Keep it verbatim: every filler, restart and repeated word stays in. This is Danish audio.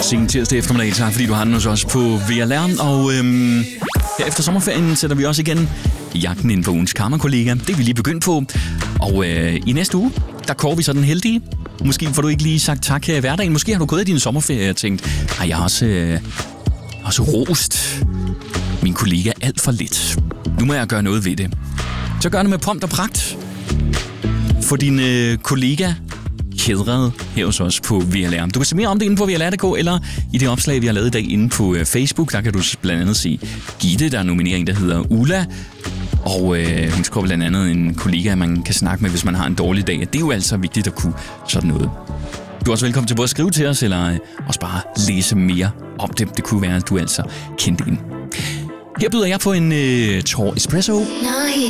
sen tirsdag eftermiddag. Tak fordi du har den hos os på V L R. Og øhm, her efter sommerferien sætter vi også igen jagten ind på ugens karma-kollega. Det er vi lige begyndt på. Og øh, i næste uge, der kårer vi så den heldige. Måske får du ikke lige sagt tak her i hverdagen. Måske har du gået i din sommerferie og tænkt, ej, jeg har også, øh, også rost min kollega alt for lidt. Nu må jeg gøre noget ved det. Så gør det med pomp og pragt. For din øh, kollega hædret her hos os på V L R. Du kan se mere om det inde på V L R punktum d k, eller i det opslag, vi har lavet i dag inde på øh, Facebook. Der kan du blandt andet se Gitte, der er nominering, der hedder Ulla. Og øh, hun skriver blandt andet en kollega, man kan snakke med, hvis man har en dårlig dag. Det er jo altså vigtigt at kunne sådan noget. Du er også velkommen til både at skrive til os, eller øh, også bare læse mere om det. Det kunne være, at du altså kendte en. Her byder jeg på en øh, tår espresso.